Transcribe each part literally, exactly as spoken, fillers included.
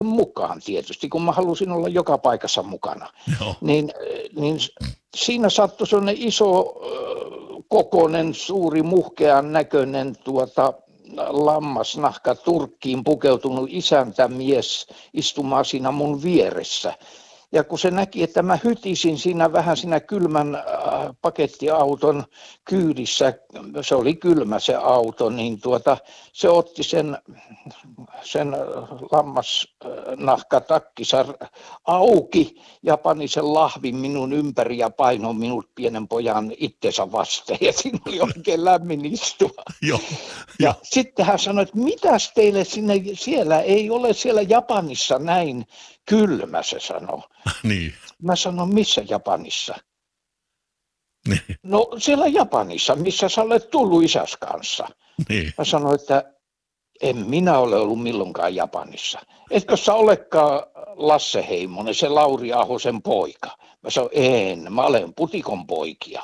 mukaan tietysti, kun mä halusin olla joka paikassa mukana. Joo. Niin, niin siinä sattui sellainen iso kokoinen, suuri, muhkean näköinen tuota, lammasnahka turkkiin pukeutunut isäntämies istumaan siinä mun vieressä. Ja kun se näki, että mä hytisin siinä vähän siinä kylmän äh, pakettiauton kyydissä, se oli kylmä se auto, niin tuota, se otti sen, sen lammasnahkatakkinsa auki ja pani sen lahvin minun ympäri ja painoi minut pienen pojan itsensä vasten. Ja siinä oli oikein lämmin istua. Joo, ja jo. sitten hän sanoi, että mitäs teille sinne, siellä ei ole siellä Japanissa näin kylmä, se sanoi. Niin. Mä sanon, missä Japanissa? Niin. No siellä Japanissa, missä sä olet tullut isäs kanssa. Niin. Mä sanoin, että en minä ole ollut milloinkaan Japanissa. Etkö sä olekaan Lasse Heimonen, se Lauri Ahosen poika? Mä sanoin, en, mä olen Putikon poikia.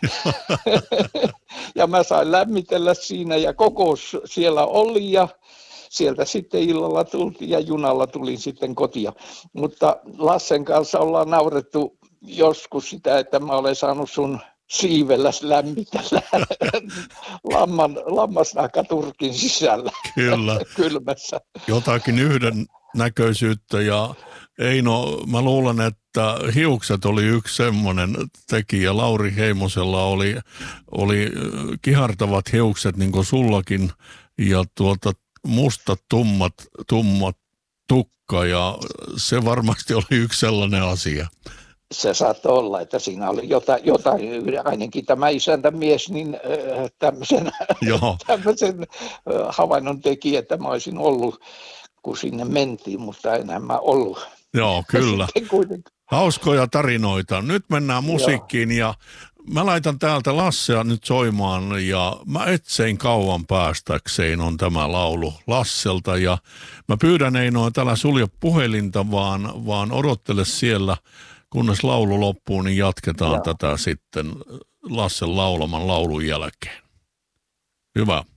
Ja mä sain lämmitellä siinä ja kokous siellä oli ja sieltä sitten illalla tultiin ja junalla tulin sitten kotia. Mutta Lassen kanssa ollaan naurettu joskus sitä, että mä olen saanut sun siivelläs lämmitellä lamman, lammasnahkaturkin sisällä. Kyllä. Kylmässä. Jotakin yhden näköisyyttä ja Eino, mä luulen, että hiukset oli yksi semmoinen tekijä. Lauri Heimosella oli, oli kihartavat hiukset niin kuin sullakin ja tuota mustat, tummat, tummat tukka ja se varmasti oli yksi sellainen asia. Se saattoi olla, että siinä oli jotain, jotain ainakin tämä isäntämies, niin tämmöisen, tämmöisen havainnon teki, että mä olisin ollut, kun sinne mentiin, mutta enää mä ollut. Joo, kyllä. Hauskoja tarinoita. Nyt mennään musiikkiin ja mä laitan täältä Lassea nyt soimaan ja mä etsein kauan päästäkseen on tämä laulu Lasselta ja mä pyydän Eino, että älä sulje puhelinta, vaan, vaan odottele siellä, kunnes laulu loppuu, niin jatketaan Joo. tätä sitten Lassen laulaman laulun jälkeen. Hyvä.